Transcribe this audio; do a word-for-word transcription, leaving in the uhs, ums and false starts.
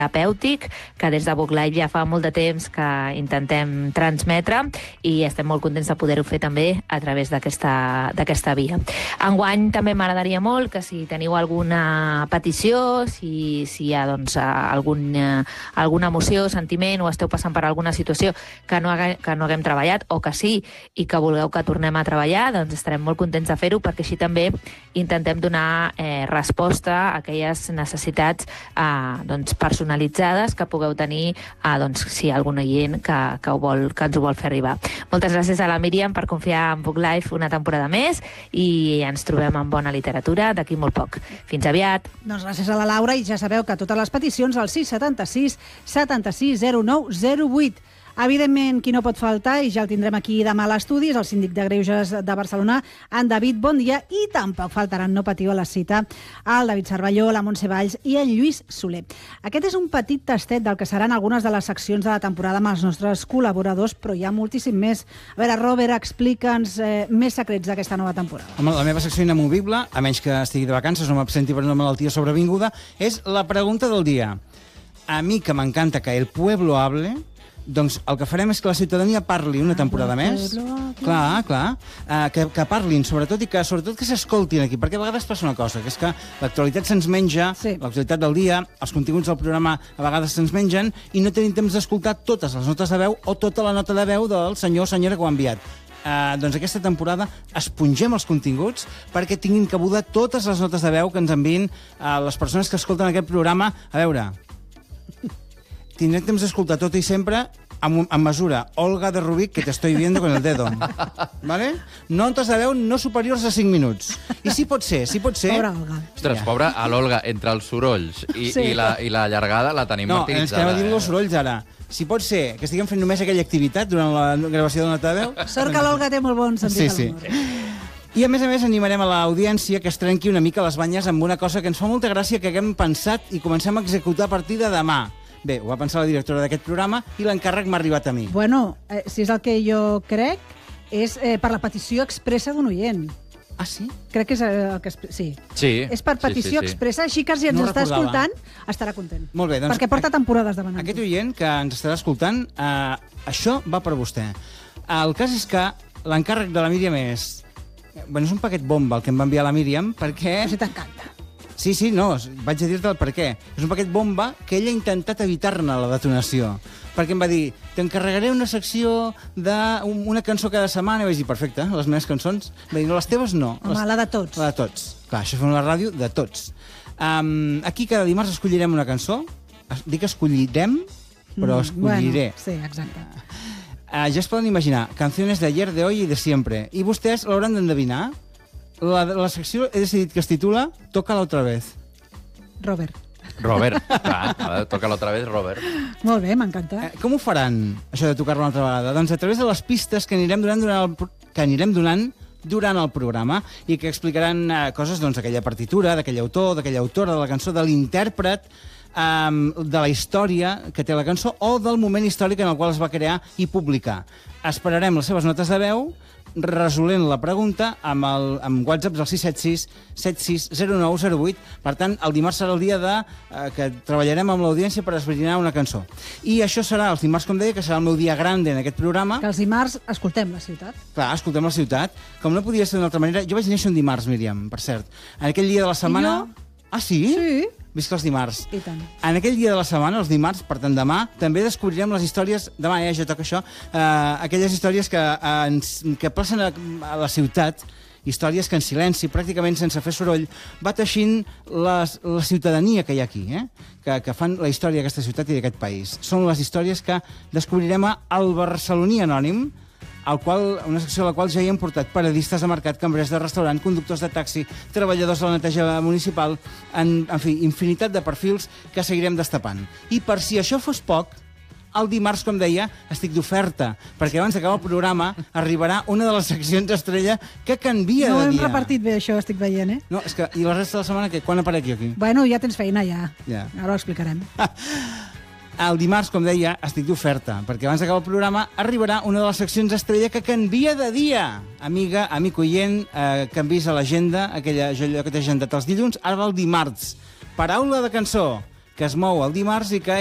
terapèutic, que des de Book Life ja fa molt de temps que intentem transmetre i estem molt contents de poder-ho fer també a través d'aquesta via. Enguany també m'agradaria molt que si teniu alguna petició, si, si hi ha doncs, algun, alguna emoció, sentiment o esteu passant per alguna situació que no, hague, que no haguem treballat o que sí i que vulgueu que tornem a treballar, doncs estarem molt contents de fer-ho perquè així també intentem donar eh, resposta a aquelles necessitats eh, doncs, personalitzades que pugueu tenir eh, doncs, si hi ha algun oient que, que, ho vol, que ens ho vol fer arribar. Moltes gràcies a la Míriam per confiar en Book Life una temporada més i ens trobem en bona literatura d'aquí molt poc. Fins aviat. Doncs gràcies a la Laura i ja sabeu que totes les peticions al sis setanta-sis setanta-sis zero nou zero vuit. Evidentment, qui no pot faltar, i ja el tindrem aquí demà a l'estudi, és el síndic de Greuges de Barcelona, en David Bondia, i tampoc faltaran, no patiu a la cita, el David Cervelló, la Montse Valls i en Lluís Soler. Aquest és un petit tastet del que seran algunes de les seccions de la temporada amb els nostres col·laboradors, però hi ha moltíssim més. A veure, Robert, explica'ns eh, més secrets d'aquesta nova temporada. Home, la meva secció inamovible, a menys que estigui de vacances o m'absenti per una malaltia sobrevinguda, és la pregunta del dia. A mi, que m'encanta que el pueblo hable, doncs el que farem és que la ciutadania parli una temporada més. Clar, clar. Uh, que, que parlin, sobretot, i que sobretot que s'escoltin aquí, perquè a vegades passa una cosa, que és que l'actualitat se'ns menja, sí. l'actualitat del dia, els continguts del programa a vegades se'ns mengen, i no tenim temps d'escoltar totes les notes de veu o tota la nota de veu del senyor o senyora que ho ha enviat. Uh, doncs aquesta temporada espongem els continguts perquè tinguin cabuda totes les notes de veu que ens envien uh, les persones que escolten aquest programa. A veure... Tindré temps d'escoltar tot i sempre amb, amb mesura. Olga de Rubik, que te estoy viendo con el dedo. ¿Vale? Notes de veu no superiors a cinc minuts. I sí pot ser, sí pot ser... Pobra Olga. Ostres, ja. Pobra a l'Olga, entre els sorolls i, sí. i, la, i la llargada la tenim no, martiritzada. No, ens quedem a dir els sorolls ara. Si pot ser que estiguem fent només aquella activitat durant la gravació de la nota de veu... Sort que l'Olga té molt bon sentit sí, de l'humor. Sí. I a més a més animarem a l'audiència que es trenqui una mica les banyes amb una cosa que ens fa molta gràcia que haguem pensat i comencem a executar a partir de demà. Bé, ho va pensar la directora d'aquest programa i l'encàrrec m'ha arribat a mi. Bueno, eh, si és el que jo crec, és eh, per la petició expressa d'un oient. Ah, sí? Crec que és el que... Sí. Sí. És per petició sí, sí, sí. expressa, així que si ens no està recordava. escoltant, estarà content. Molt bé, doncs... Perquè porta temporades demanant. Aquest oient que ens estarà escoltant, eh, això va per vostè. El cas és que l'encàrrec de la Míriam és... Bueno, és un paquet bomba el que em va enviar la Míriam, perquè... Però si t'encanta. Sí, sí, no, vaig a dir-te el per què. És un paquet bomba que ella ha intentat evitar-ne la detonació. Perquè em va dir, t'encarregaré una secció d'una cançó cada setmana. I vaig dir, perfecte, les meves cançons. Va dir, no, les teves no. Home, les... la de tots. La de tots. Clar, això fem una ràdio de tots. Um, aquí cada dimarts escollirem una cançó. Dic escollirem, però mm, escolliré. Bueno, sí, exacte. Uh, ja es poden imaginar, canciones de ayer, de hoy y de siempre. I vostès l'hauran d'endevinar. La, la secció he decidit que es titula Tócala otra vez. Robert. Robert, clar, toca-la otra vez, Robert. Molt bé, m'encanta. Eh, com ho faran, això de tocar-la una altra vegada? Doncs a través de les pistes que anirem donant durant el, que anirem donant durant el programa i que explicaran eh, coses doncs, d'aquella partitura, d'aquell autor, d'aquella autora de la cançó, de l'intèrpret, um, de la història que té la cançó o del moment històric en el qual es va crear i publicar. Esperarem les seves notes de veu resolent la pregunta amb, el, amb whatsapps al sis set sis set sis zero nou zero vuit. Per tant, el dimarts serà el dia de, eh, que treballarem amb l'audiència per esbrinar una cançó. I això serà els dimarts, com deia, que serà el meu dia grande en aquest programa. Que els dimarts escoltem la ciutat. Clar, escoltem la ciutat. Com no podia ser d'una altra manera... Jo vaig néixer un dimarts, Míriam, per cert. En aquell dia de la setmana... Ah, sí? Sí. Visca els dimarts. I tant. En aquell dia de la setmana, els dimarts, per tant demà, també descobrirem les històries... Demà, eh, ja toca això. Eh, aquelles històries que, eh, ens, que passen a, a la ciutat, històries que en silenci, pràcticament sense fer soroll, va teixint les, la ciutadania que hi ha aquí, eh? que, que fan la història d'aquesta ciutat i d'aquest país. Són les històries que descobrirem al Barceloní Anònim, al qual, una secció a la qual ja hi hem portat periodistes de mercat, cambrers de restaurant, conductors de taxi, treballadors de la neteja municipal, en, en fi, infinitat de perfils que seguirem destapant. I per si això fos poc, el dimarts, com deia, estic d'oferta, perquè abans d'acabar el programa arribarà una de les seccions estrella que canvia no de dia. No hem repartit bé això, estic veient, eh? No, és que, i la resta de la setmana, que, quan aparec jo aquí? Bueno, ja tens feina, ja. Ja. Ara ho explicarem. El dimarts, com deia, estic d'oferta, perquè abans d'acabar el programa arribarà una de les seccions estrella que canvia de dia. Amiga, amic oient, eh, canvis a l'agenda, aquella allò que t'he agendat els dilluns, ara va el dimarts. Paraula de cançó, que es mou el dimarts i que